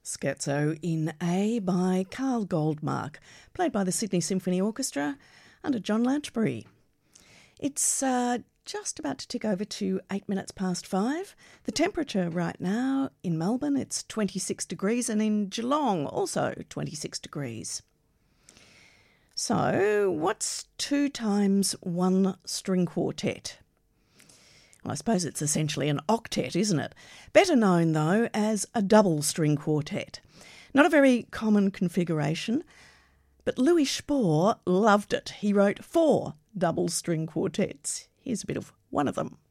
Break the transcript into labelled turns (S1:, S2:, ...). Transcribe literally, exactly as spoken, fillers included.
S1: Scherzo in A by Carl Goldmark, played by the Sydney Symphony Orchestra under John Latchbury. It's uh, just about to tick over to eight minutes past five. The temperature right now in Melbourne, it's twenty-six degrees, and in Geelong also twenty-six degrees. So, what's two times one string quartet? Well, I suppose it's essentially an octet, isn't it? Better known, though, as a double string quartet. Not a very common configuration, but Louis Spohr loved it. He wrote four double string quartets. Here's a bit of one of them.